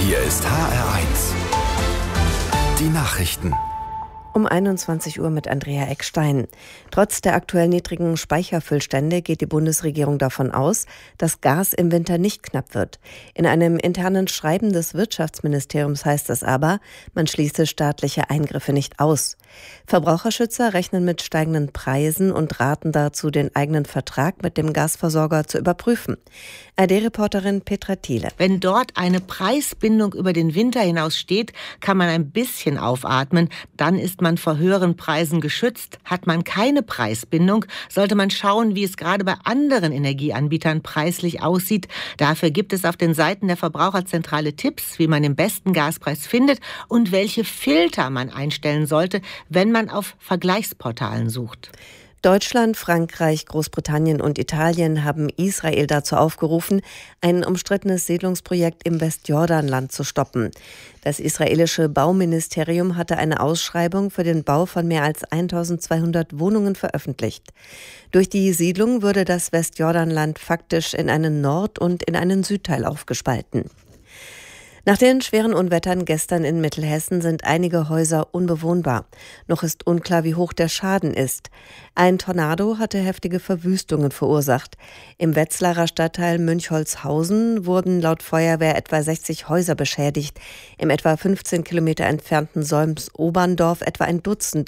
Hier ist HR1. Die Nachrichten. Um 21 Uhr mit Andrea Eckstein. Trotz der aktuell niedrigen Speicherfüllstände geht die Bundesregierung davon aus, dass Gas im Winter nicht knapp wird. In einem internen Schreiben des Wirtschaftsministeriums heißt es aber, man schließe staatliche Eingriffe nicht aus. Verbraucherschützer rechnen mit steigenden Preisen und raten dazu, den eigenen Vertrag mit dem Gasversorger zu überprüfen. ARD-Reporterin Petra Thiele. Wenn dort eine Preisbindung über den Winter hinaus steht, kann man ein bisschen aufatmen. Dann ist man vor höheren Preisen geschützt. Hat man keine Preisbindung, sollte man schauen, wie es gerade bei anderen Energieanbietern preislich aussieht. Dafür gibt es auf den Seiten der Verbraucherzentrale Tipps, wie man den besten Gaspreis findet und welche Filter man einstellen sollte, wenn man auf Vergleichsportalen sucht. Deutschland, Frankreich, Großbritannien und Italien haben Israel dazu aufgerufen, ein umstrittenes Siedlungsprojekt im Westjordanland zu stoppen. Das israelische Bauministerium hatte eine Ausschreibung für den Bau von mehr als 1200 Wohnungen veröffentlicht. Durch die Siedlung würde das Westjordanland faktisch in einen Nord- und in einen Südteil aufgespalten. Nach den schweren Unwettern gestern in Mittelhessen sind einige Häuser unbewohnbar. Noch ist unklar, wie hoch der Schaden ist. Ein Tornado hatte heftige Verwüstungen verursacht. Im Wetzlarer Stadtteil Münchholzhausen wurden laut Feuerwehr etwa 60 Häuser beschädigt. Im etwa 15 Kilometer entfernten Solms-Oberndorf etwa ein Dutzend